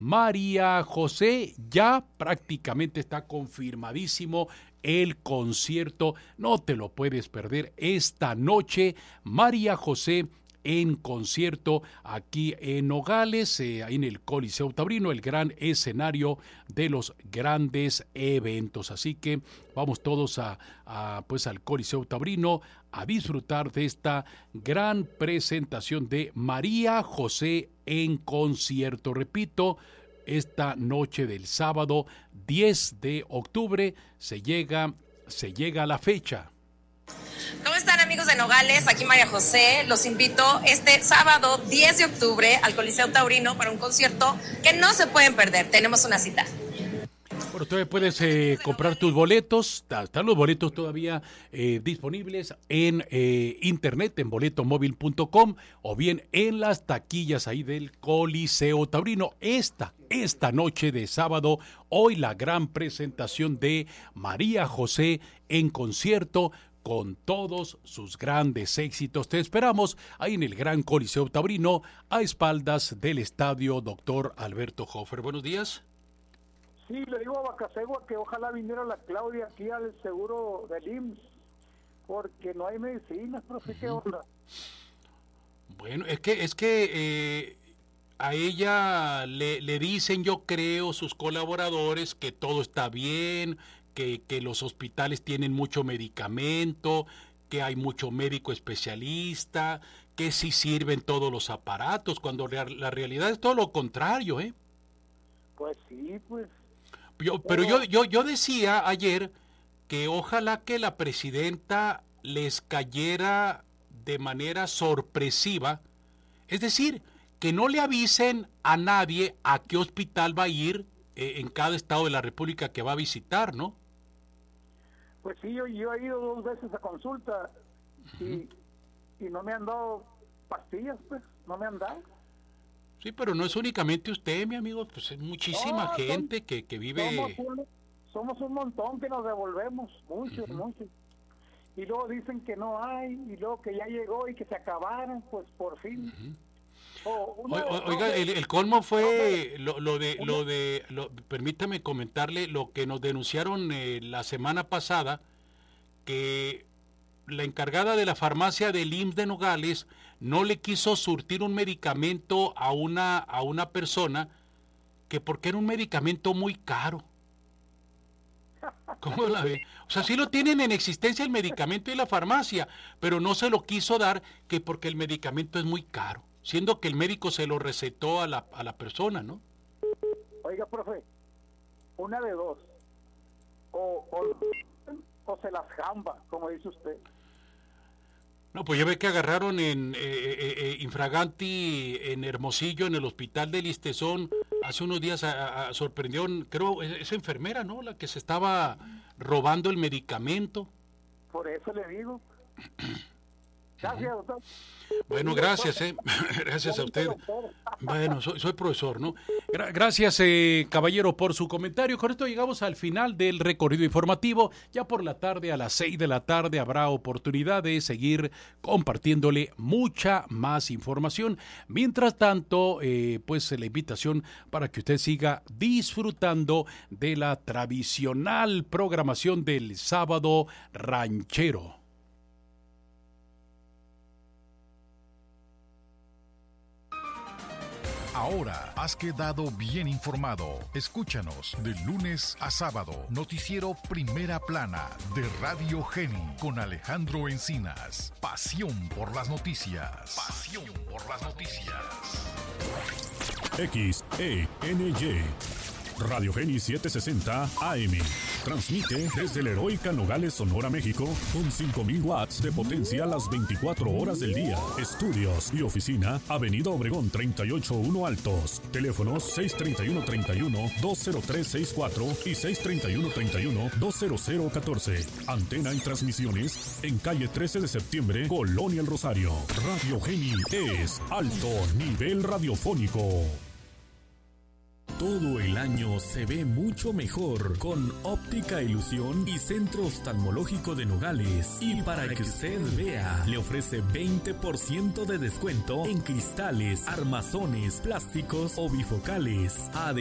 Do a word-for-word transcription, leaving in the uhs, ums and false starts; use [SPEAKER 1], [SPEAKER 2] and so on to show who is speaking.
[SPEAKER 1] María José. Ya prácticamente está confirmadísimo el concierto. No te lo puedes perder esta noche. María José en concierto aquí en Nogales, eh, en el Coliseo Taurino, el gran escenario de los grandes eventos. Así que vamos todos a, a pues al Coliseo Taurino a disfrutar de esta gran presentación de María José en concierto. Repito, esta noche del sábado diez de octubre se llega, se llega a la fecha.
[SPEAKER 2] ¿Cómo están, amigos de Nogales? Aquí María José. Los invito este sábado diez de octubre al Coliseo Taurino para un concierto que no se pueden perder. Tenemos una cita.
[SPEAKER 1] Bueno, todavía puedes eh, comprar tus boletos. Están los boletos todavía eh, disponibles en eh, internet, en boleto móvil punto com, o bien en las taquillas ahí del Coliseo Taurino. Esta, esta noche de sábado, hoy la gran presentación de María José en concierto, con todos sus grandes éxitos. Te esperamos ahí en el Gran Coliseo Taurino, a espaldas del estadio Doctor Alberto Hofer. Buenos días.
[SPEAKER 3] Sí, le digo a Bacasegua que ojalá viniera la Claudia aquí al seguro del I M S S, porque no hay medicinas, profe, ¿qué onda?
[SPEAKER 1] Bueno, es que, es que eh, a ella le, le dicen, yo creo, sus colaboradores, que todo está bien, Que, que los hospitales tienen mucho medicamento, que hay mucho médico especialista, que sí sirven todos los aparatos, cuando la realidad es todo lo contrario, ¿eh?
[SPEAKER 3] Pues sí, pues.
[SPEAKER 1] Yo, pero yo, yo, yo decía ayer que ojalá que la presidenta les cayera de manera sorpresiva, es decir, que no le avisen a nadie a qué hospital va a ir eh, en cada estado de la República que va a visitar, ¿no?
[SPEAKER 3] Pues sí, yo, yo he ido dos veces a consulta y, uh-huh. y no me han dado pastillas, pues, no me han dado.
[SPEAKER 1] Sí, pero no es únicamente usted, mi amigo, pues es muchísima no, gente son, que, que vive...
[SPEAKER 3] Somos un, somos un montón que nos devolvemos, muchos, uh-huh. muchos. Y luego dicen que no hay, y luego que ya llegó y que se acabaron, pues por fin.
[SPEAKER 1] Uh-huh.
[SPEAKER 3] Oh,
[SPEAKER 1] o, o, oiga, el, el colmo fue lo, lo de, lo de lo, permítame comentarle lo que nos denunciaron eh, la semana pasada, que la encargada de la farmacia del I M S S de Nogales no le quiso surtir un medicamento a una, a una persona, que porque era un medicamento muy caro. ¿Cómo la ve? O sea, sí lo tienen en existencia el medicamento y la farmacia, pero no se lo quiso dar, que porque el medicamento es muy caro, siendo que el médico se lo recetó a la, a la persona, ¿no?
[SPEAKER 3] Oiga, profe, una de dos, o, o, o se las jamba, como dice usted.
[SPEAKER 1] No, pues ya ve que agarraron en eh, eh, eh, infraganti en Hermosillo, en el hospital de Listezón, hace unos días a, a, sorprendió, creo, esa enfermera, ¿no? La que se estaba robando el medicamento.
[SPEAKER 3] Por eso le digo. Gracias, doctor.
[SPEAKER 1] Bueno, gracias, eh. Gracias a usted. Bueno, soy, soy profesor, ¿no? Gra- gracias, eh, caballero, por su comentario. Con esto llegamos al final del recorrido informativo. Ya por la tarde, a las seis de la tarde, habrá oportunidad de seguir compartiéndole mucha más información. Mientras tanto, eh, pues la invitación para que usted siga disfrutando de la tradicional programación del sábado ranchero.
[SPEAKER 4] Ahora has quedado bien informado. Escúchanos de lunes a sábado. Noticiero Primera Plana de Radio Geni con Alejandro Encinas. Pasión por las noticias. Pasión por las noticias.
[SPEAKER 5] X E N Y Radio Geni setecientos sesenta A M. Transmite desde la heroica Nogales, Sonora, México, con cinco mil watts de potencia las veinticuatro horas del día. Estudios y oficina, Avenida Obregón treinta y ocho uno Altos. Teléfonos seis treinta y uno treinta y uno dos cero tres sesenta y cuatro y seis treinta y uno treinta y uno dos cero cero catorce. Antena y transmisiones en calle trece de septiembre, Colonia El Rosario. Radio Geni es alto nivel radiofónico. todo el año se ve mucho mejor con Óptica Ilusión y Centro Oftalmológico de Nogales. Y para que usted vea, le ofrece veinte por ciento de descuento en cristales, armazones, plásticos o bifocales. Además,